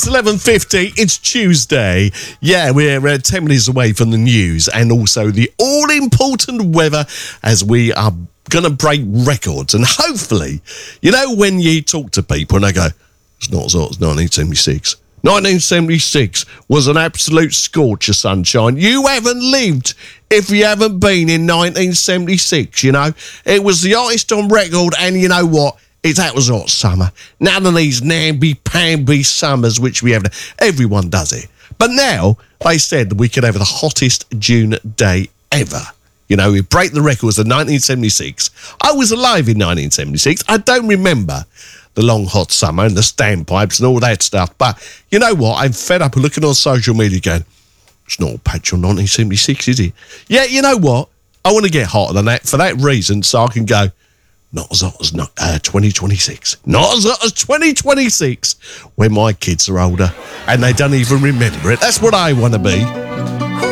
11:50. It's Tuesday. Yeah, we're 10 minutes away from the news and also the all-important weather as we are going to break records. And hopefully, you know, when you talk to people and they go, it's not as hot as 1976. 1976 was an absolute scorcher, sunshine. You haven't lived if you haven't been in 1976, you know. It was the hottest on record, and you know what? That was hot summer. None of these namby-pamby summers which we have. Everyone does it. But now, they said that we could have the hottest June day ever. You know, we break the records of 1976. I was alive in 1976. I don't remember the long hot summer and the standpipes and all that stuff. But you know what? I'm fed up of looking on social media going, it's not a patch on 1976, is it? Yeah, you know what? I want to get hotter than that for that reason, so I can go, not as hot as 2026. Not as hot as 2026 when my kids are older and they don't even remember it. That's what I want to be.